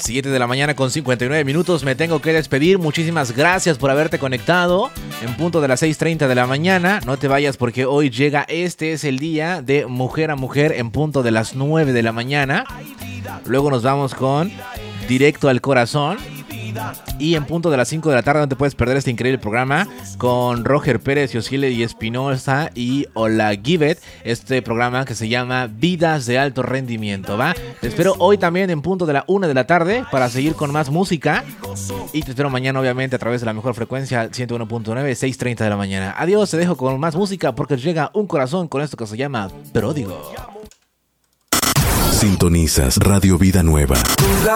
7 de la mañana con 59 minutos. Me tengo que despedir. Muchísimas gracias por haberte conectado en punto de las 6:30 de la mañana. No te vayas porque hoy llega, este es el día de Mujer a Mujer en punto de las 9 de la mañana. Luego nos vamos con Directo al Corazón. Y en punto de las 5 de la tarde no te puedes perder este increíble programa con Roger Pérez, Yosile y Espinosa y Hola Givet. Este programa que se llama Vidas de Alto Rendimiento, ¿va? Te espero hoy también en punto de la 1 de la tarde para seguir con más música. Y te espero mañana obviamente a través de la mejor frecuencia 101.9, 6:30 de la mañana. Adiós, te dejo con más música porque llega un corazón con esto que se llama Pródigo. Sintonizas Radio Vida Nueva.